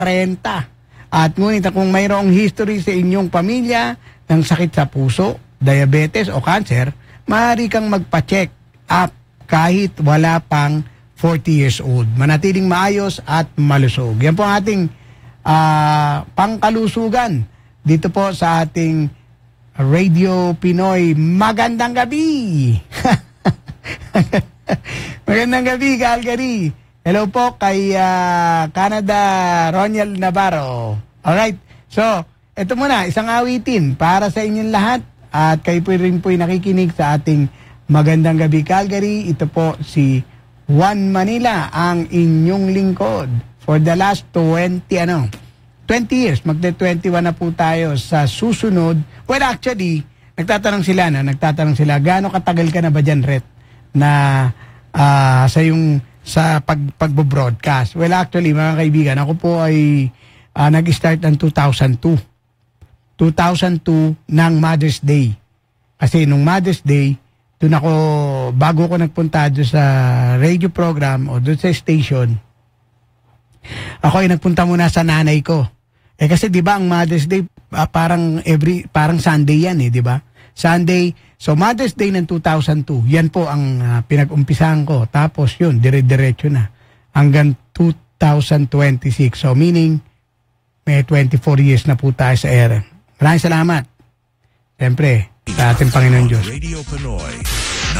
30. At ngunit kung mayroong history sa inyong pamilya ng sakit sa puso, diabetes o cancer, maaari kang magpa-check up kahit wala pang 40 years old. Manatiling maayos at malusog. Yan po ang ating pangkalusugan dito po sa ating Radio Pinoy. Magandang gabi! Magandang gabi, Calgary. Hello po kay Canada, Roniel Navarro. Alright, so, ito muna, isang awitin para sa inyong lahat at kayo po rin po'y nakikinig sa ating Magandang Gabi, Calgary. Ito po si Juan Manila, ang inyong lingkod. For the last 20 years, magte-21 na po tayo sa susunod. Well, actually, nagtatanong sila, gaano katagal ka na ba dyan, Ret, na sa pagbo-broadcast? Well, actually, mga kaibigan, ako po ay nag-start ng 2002 ng Mother's Day. Kasi nung Mother's Day, doon ako, bago ko nagpunta doon sa radio program o doon sa station, ako ay nagpunta muna sa nanay ko. Kasi 'di ba ang Mother's Day parang Sunday yan di ba? Sunday. So Mother's Day ng 2002, yan po ang pinag-umpisahan ko. Tapos yun, dire-diretso na hanggang 2026. So meaning may 24 years na po tayo sa era. Maraming salamat. Siyempre, sa ating Panginoon Diyos. Radio Pinoy.